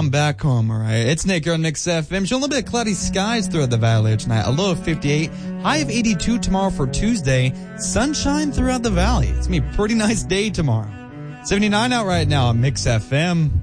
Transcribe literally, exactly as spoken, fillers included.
I'm back home, all right. It's Nick here on Nick's F M. Showing a little bit of cloudy skies throughout the valley tonight. A low of fifty-eight, high of eighty-two tomorrow for Tuesday. Sunshine throughout the valley. It's going to be a pretty nice day tomorrow. seventy-nine out right now on Mix F M.